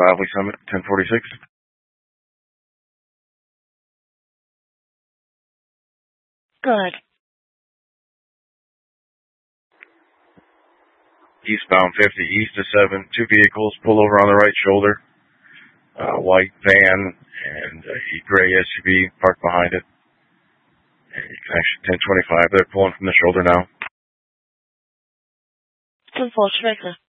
Lee Summit, 1046. Good. Eastbound 50, east of 7, 2 vehicles pull over on the right shoulder. White van and a gray SUV parked behind it. And connection 1025, they're pulling from the shoulder now. 10-4, Trigger.